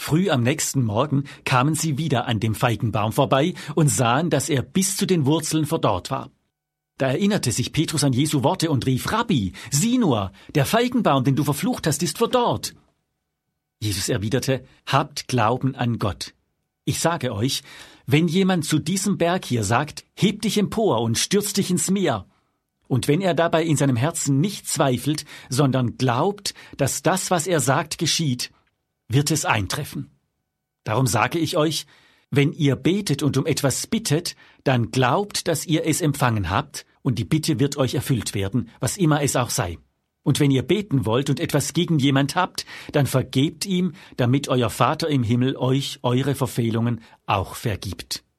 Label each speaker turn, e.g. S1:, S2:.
S1: Früh am nächsten Morgen kamen sie wieder an dem Feigenbaum vorbei und sahen, dass er bis zu den Wurzeln verdorrt war. Da erinnerte sich Petrus an Jesu Worte und rief: Rabbi, sieh nur, der Feigenbaum, den du verflucht hast, ist verdorrt. Jesus erwiderte: Habt Glauben an Gott. Ich sage euch, wenn jemand zu diesem Berg hier sagt, heb dich empor und stürz dich ins Meer, und wenn er dabei in seinem Herzen nicht zweifelt, sondern glaubt, dass das, was er sagt, geschieht, wird es eintreffen. Darum sage ich euch, wenn ihr betet und um etwas bittet, dann glaubt, dass ihr es empfangen habt, und die Bitte wird euch erfüllt werden, was immer es auch sei. Und wenn ihr beten wollt und etwas gegen jemand habt, dann vergebt ihm, damit euer Vater im Himmel euch eure Verfehlungen auch vergibt.